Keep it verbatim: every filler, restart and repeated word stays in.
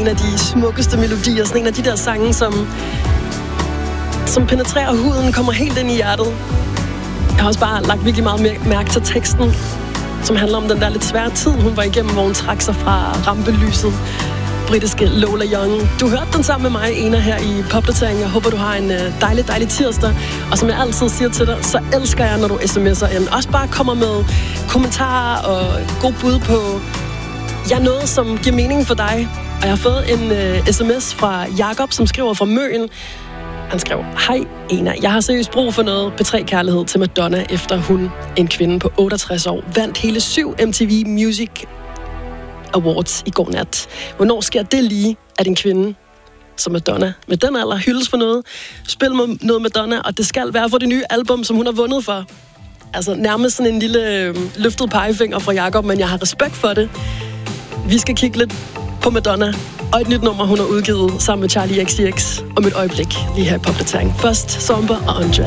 af de smukkeste melodier. Sådan en af de der sange, som, som penetrerer huden, kommer helt ind i hjertet. Jeg har også bare lagt virkelig meget mærke til teksten, som handler om den der lidt svære tid, hun var igennem, hvor hun trak sig fra rampelyset. Britiske Lola Young. Du hørte den sammen med mig, Ena, her i Popdatering. Jeg håber, du har en dejlig, dejlig tirsdag. Og som jeg altid siger til dig, så elsker jeg, når du sms'er ind. Også bare kommer med kommentarer og god bud på ja, noget, som giver mening for dig. Og jeg har fået en uh, sms fra Jakob, som skriver fra Møn. Han skrev, hej Ena, jeg har seriøst brug for noget P tre kærlighed til Madonna, efter hun, en kvinde på otteogtres år, vandt hele syv M T V Music Awards i går nat. Hvornår sker det lige, at en kvinde som Madonna med den alder hyldes for noget, spil med noget Madonna, og det skal være for det nye album, som hun har vundet for. Altså nærmest sådan en lille øh, løftet pegefinger fra Jakob, men jeg har respekt for det. Vi skal kigge lidt på Madonna og et nyt nummer, hun har udgivet sammen med Charlie X C X om et øjeblik lige her i Popdatering. Først Somber og Undressed.